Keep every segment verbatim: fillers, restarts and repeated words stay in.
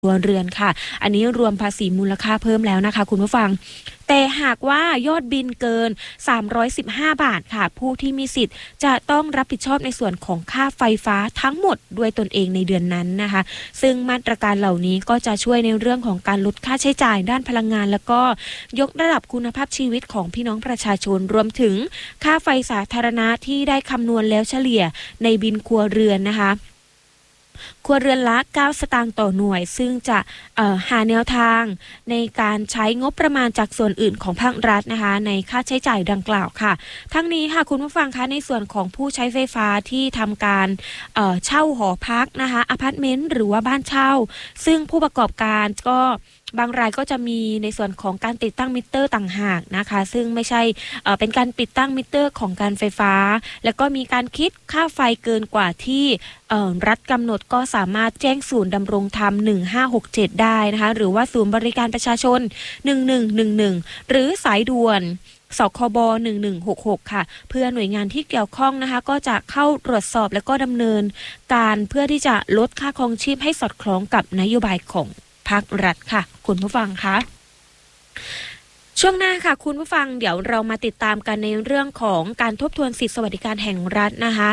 ครัวเรือนค่ะอันนี้รวมภาษีมูลค่าเพิ่มแล้วนะคะคุณผู้ฟังแต่หากว่ายอดบินเกินสามร้อยสิบห้าบาทค่ะผู้ที่มีสิทธิ์จะต้องรับผิดชอบในส่วนของค่าไฟฟ้าทั้งหมดด้วยตนเองในเดือนนั้นนะคะซึ่งมาตรการเหล่านี้ก็จะช่วยในเรื่องของการลดค่าใช้จ่ายด้านพลังงานแล้วก็ยกระดับคุณภาพชีวิตของพี่น้องประชาชนรวมถึงค่าไฟสาธารณะที่ได้คำนวณแล้วเฉลี่ยในบินครัวเรือนนะคะครัวเรือนละเก้าสตางค์ต่อหน่วยซึ่งจะหาแนวทางในการใช้งบประมาณจากส่วนอื่นของภาครัฐนะคะในค่าใช้จ่ายดังกล่าวค่ะทั้งนี้ค่ะคุณผู้ฟังคะในส่วนของผู้ใช้ไฟฟ้าที่ทำการเอ่อเช่าหอพักนะคะอพาร์ตเมนต์หรือว่าบ้านเช่าซึ่งผู้ประกอบการก็บางรายก็จะมีในส่วนของการติดตั้งมิเตอร์ต่างหากนะคะซึ่งไม่ใช่เอ่อเป็นการติดตั้งมิเตอร์ของการไฟฟ้าแล้วก็มีการคิดค่าไฟเกินกว่าที่เอ่อรัฐกำหนดก็สามารถแจ้งศูนย์ดำรงธรรมหนึ่งห้าหกเจ็ดได้นะคะหรือว่าศูนย์บริการประชาชนหนึ่งหนึ่งหนึ่งหนึ่งหรือสายด่วนสคบหนึ่งหนึ่งหกหกค่ะเพื่อหน่วยงานที่เกี่ยวข้องนะคะก็จะเข้าตรวจสอบและก็ดำเนินการเพื่อที่จะลดค่าครองชีพให้สอดคล้องกับนโยบายของภาครัฐค่ะคุณผู้ฟังคะช่วงหน้าค่ะคุณผู้ฟังเดี๋ยวเรามาติดตามกันในเรื่องของการทบทวนสิทธิสวัสดิการแห่งรัฐนะคะ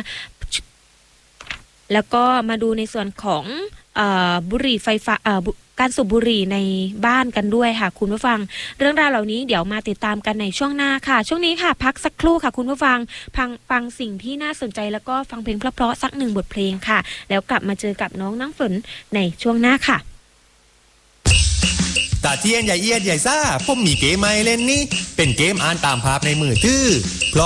แล้วก็มาดูในส่วนของเอ่อบุหรี่ไฟฟ้าเอ่อการสูบบุหรี่ในบ้านกันด้วยค่ะคุณผู้ฟังเรื่องราวเหล่านี้เดี๋ยวมาติดตามกันในช่วงหน้าค่ะช่วงนี้ค่ะพักสักครู่ค่ะคุณผู้ฟังฟังฟังสิ่งที่น่าสนใจแล้วก็ฟังเพลงเพราะๆสักหนึ่งบทเพลงค่ะแล้วกลับมาเจอกับน้องน้ำฝนในช่วงหน้าค่ะตาเทียนใหญ่เอียดใหญ่ซ่าผมมีเกมมาเล่นนี่เป็นเกมอ่านตามภาพในมือถือ